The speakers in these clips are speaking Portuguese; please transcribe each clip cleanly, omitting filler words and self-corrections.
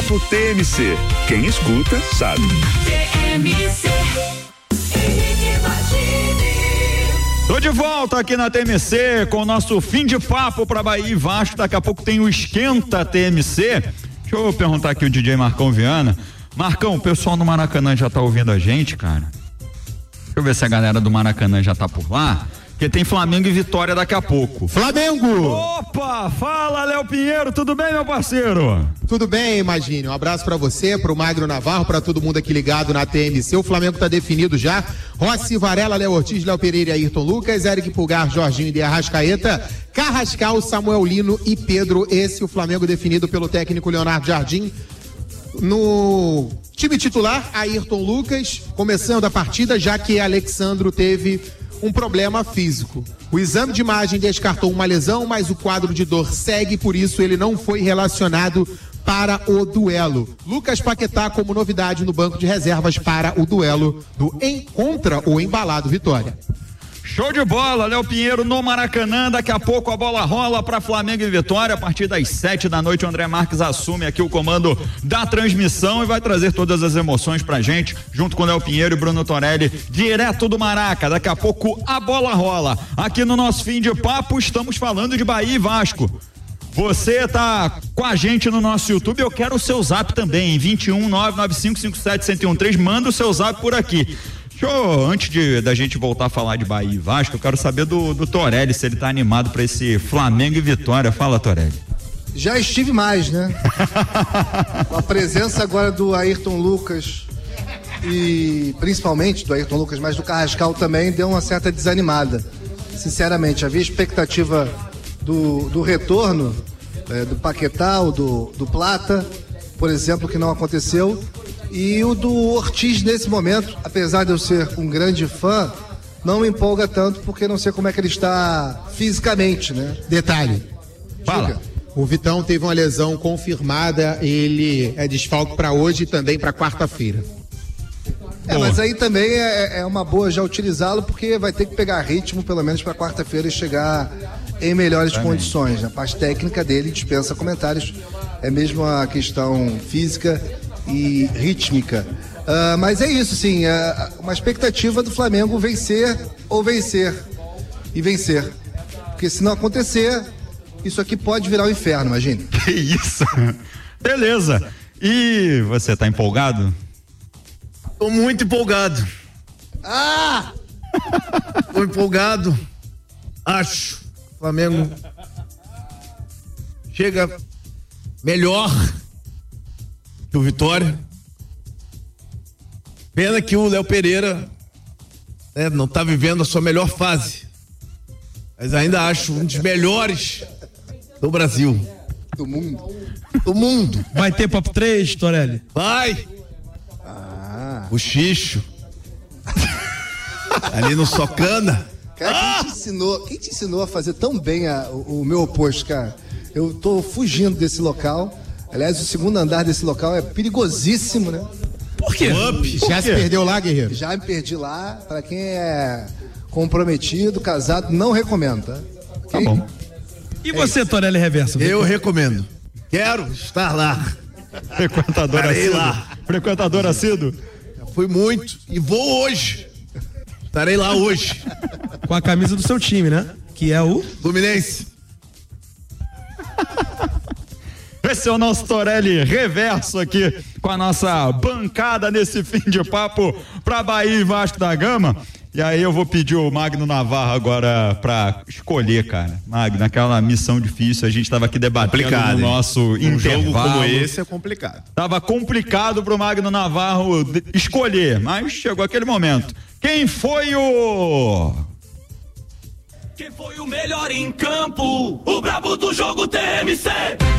Papo TMC. Quem escuta, sabe. TMC. Tô de volta aqui na TMC com o nosso fim de papo pra Bahia e Vasco. Daqui a pouco tem o Esquenta TMC. Deixa eu perguntar aqui o DJ Marcão Viana. Marcão, o pessoal do Maracanã já tá ouvindo a gente, cara? Deixa eu ver se a galera do Maracanã já tá por lá. Porque tem Flamengo e Vitória daqui a pouco. Flamengo! Opa! Fala, Léo Pinheiro, tudo bem, meu parceiro? Tudo bem, Imagine. Um abraço pra você, pro Magno Navarro, pra todo mundo aqui ligado na TMC. O Flamengo tá definido já. Rossi, Varela, Léo Ortiz, Léo Pereira e Ayrton Lucas, Eric Pulgar, Jorginho e Arrascaeta, Carrascal, Samuel Lino e Pedro. Esse o Flamengo definido pelo técnico Leonardo Jardim. No time titular, Ayrton Lucas, começando a partida, já que Alexandro teve um problema físico. O exame de imagem descartou uma lesão, mas o quadro de dor segue, por isso ele não foi relacionado para o duelo. Lucas Paquetá como novidade no banco de reservas para o duelo do contra o embalado Vitória. Show de bola, Léo Pinheiro no Maracanã. Daqui a pouco a bola rola para Flamengo e Vitória. A partir das 7h, o André Marques assume aqui o comando da transmissão e vai trazer todas as emoções pra gente, junto com o Léo Pinheiro e Bruno Torelli, direto do Maraca. Daqui a pouco a bola rola. Aqui no nosso fim de papo, estamos falando de Bahia e Vasco. Você tá com a gente no nosso YouTube, eu quero o seu zap também, 21995571013, manda o seu zap por aqui. Antes da gente voltar a falar de Bahia e Vasco, eu quero saber do Torelli, se ele tá animado pra esse Flamengo e Vitória. Fala, Torelli. Já estive mais, né? A presença agora do Ayrton Lucas e principalmente do Ayrton Lucas, mas do Carrascal também deu uma certa desanimada. Sinceramente, havia expectativa do retorno do Paquetá, ou do Plata, por exemplo, que não aconteceu. E o do Ortiz, nesse momento, apesar de eu ser um grande fã, não me empolga tanto, porque não sei como é que ele está fisicamente, né? Detalhe. Fala. O Vitão teve uma lesão confirmada, ele é desfalque para hoje e também para quarta-feira. Mas aí também é uma boa já utilizá-lo, porque vai ter que pegar ritmo, pelo menos para quarta-feira, e chegar em melhores condições. A parte técnica dele dispensa comentários, é mesmo a questão física e rítmica. Mas é isso, sim, uma expectativa do Flamengo vencer e vencer, porque se não acontecer, isso aqui pode virar um inferno, imagine. Que isso, beleza. E você tá empolgado? Tô muito empolgado. Tô empolgado. Acho o Flamengo chega melhor que o Vitória. Pena que o Léo Pereira não tá vivendo a sua melhor fase, mas ainda acho um dos melhores do Brasil. Do mundo. Vai ter Papo 3, Torelli? Vai. O Xixo ali no Socana. Cara, quem te ensinou a fazer tão bem o meu oposto, cara? Eu tô fugindo desse local. Aliás, o segundo andar desse local é perigosíssimo, né? Por quê? Já se perdeu lá, guerreiro? Já me perdi lá. Pra quem é comprometido, casado, não recomendo, tá? Tá bom. E você, Torelli Reverso? Eu recomendo. Quero estar lá. Frequentador assíduo. Frequentador assíduo. Fui muito e vou hoje. Estarei lá hoje. Com a camisa do seu time, né? Que é o Fluminense. Esse é o nosso Torelli Reverso aqui com a nossa bancada nesse fim de papo pra Bahia e Vasco da Gama. E aí eu vou pedir o Magno Navarro agora pra escolher, cara. Magno, aquela missão difícil, a gente tava aqui debatendo no nosso intervalo. Jogo como esse é complicado. Tava complicado pro Magno Navarro escolher, mas chegou aquele momento. Quem foi o melhor em campo? O brabo do jogo TMC.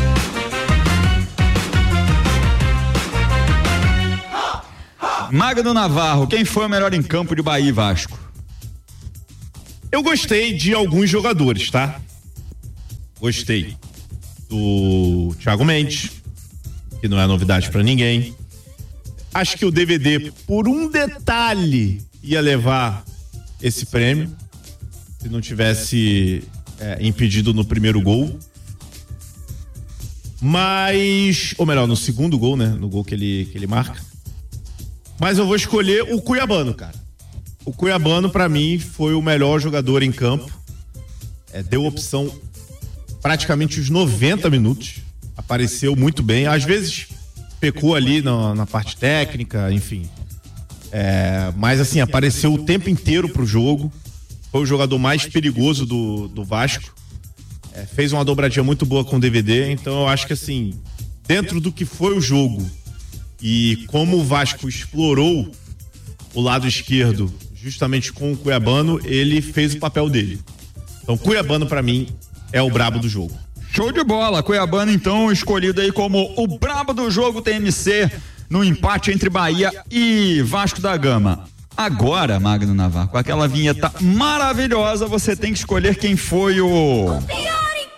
Magno Navarro, quem foi o melhor em campo de Bahia e Vasco? Eu gostei de alguns jogadores, tá? Gostei do Thiago Mendes, que não é novidade pra ninguém. Acho que o DVD, por um detalhe, ia levar esse prêmio, se não tivesse impedido no primeiro gol. Mas, ou melhor, no segundo gol, né? No gol que ele marca. Mas eu vou escolher o Cuiabano, cara. O Cuiabano, pra mim, foi o melhor jogador em campo. Deu opção praticamente os 90 minutos. Apareceu muito bem. Às vezes pecou ali na parte técnica, enfim. Mas assim, apareceu o tempo inteiro pro jogo. Foi o jogador mais perigoso do Vasco. Fez uma dobradinha muito boa com o DVD. Então eu acho que assim, dentro do que foi o jogo e como o Vasco explorou o lado esquerdo justamente com o Cuiabano, ele fez o papel dele. Então Cuiabano pra mim é o brabo do jogo. Show de bola, Cuiabano então escolhido aí como o brabo do jogo TMC no empate entre Bahia e Vasco da Gama. Agora, Magno Navarro, com aquela vinheta maravilhosa, você tem que escolher quem foi o pior